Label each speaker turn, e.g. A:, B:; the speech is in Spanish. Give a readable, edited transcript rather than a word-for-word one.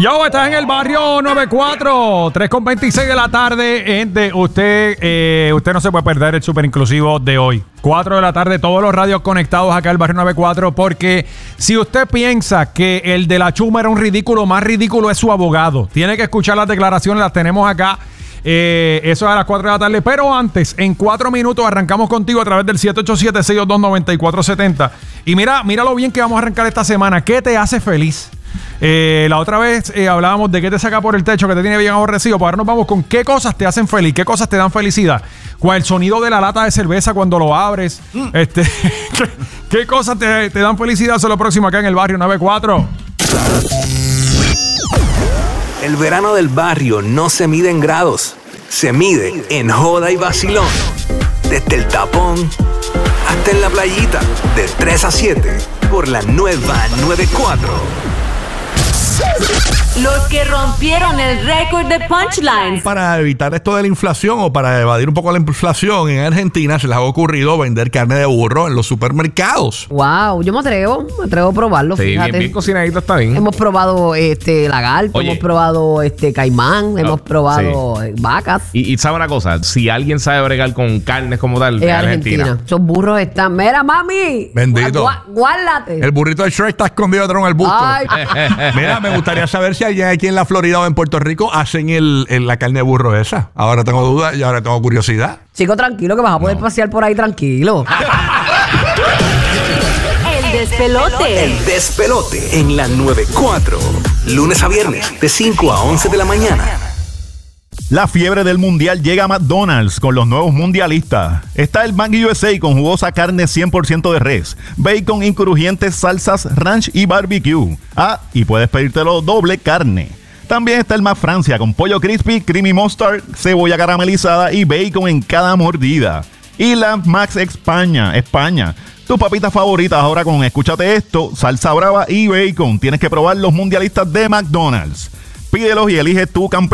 A: Yo, estás en el barrio 94, 3:26 de la tarde. Gente, usted no se puede perder el super inclusivo de hoy. 4 de la tarde, todos los radios conectados acá al barrio 94. Porque si usted piensa que el de la chuma era un ridículo, más ridículo es su abogado. Tiene que escuchar las declaraciones, las tenemos acá. Eso es a las 4 de la tarde. Pero antes, en 4 minutos, arrancamos contigo a través del 787-622-9470. Y mira lo bien que vamos a arrancar esta semana. ¿Qué te hace feliz? La otra vez hablábamos de qué te saca por el techo, que te tiene bien aborrecido. Pues ahora nos vamos con qué cosas te hacen feliz, qué cosas te dan felicidad. Con el sonido de la lata de cerveza cuando lo abres. ¿Qué cosas te dan felicidad? Eso es lo próximo acá en el barrio 94.
B: El verano del barrio no se mide en grados, se mide en joda y vacilón. Desde el tapón hasta en la playita, de 3 a 7, por la nueva 94.
C: Los que rompieron el récord de punchlines.
D: Para evitar esto de la inflación o para evadir un poco la inflación, en Argentina se les ha ocurrido vender carne de burro en los supermercados.
E: Wow, yo me atrevo a probarlo.
F: Sí,
E: fíjate.
F: bien cocinadito está bien.
E: Hemos probado lagarto, hemos probado caimán, hemos probado vacas.
F: Y sabe una cosa, si alguien sabe bregar con carnes como tal,
E: en Argentina. Esos burros están. Mira, mami.
D: Bendito.
E: Guárdate.
D: El burrito de Shrek está escondido detrás del busto.
E: Ay.
D: Mira, me gustaría saber si alguien aquí en la Florida o en Puerto Rico hacen la carne de burro esa. Ahora tengo dudas y ahora tengo curiosidad.
E: Chico, tranquilo, que vas a poder pasear por ahí tranquilo.
C: El despelote.
B: El despelote en la 94. Lunes a viernes, de 5 a 11 de la mañana.
G: La fiebre del mundial llega a McDonald's con los nuevos mundialistas. Está el Maggi USA con jugosa carne 100% de res, bacon y crujientes salsas ranch y barbecue. Y puedes pedírtelo doble carne. También está el Mac Francia con pollo crispy, creamy mustard, cebolla caramelizada y bacon en cada mordida. Y la Max España. Tus papitas favoritas ahora con, escúchate esto, salsa brava y bacon. Tienes que probar los mundialistas de McDonald's. Pídelos y elige tu campeón.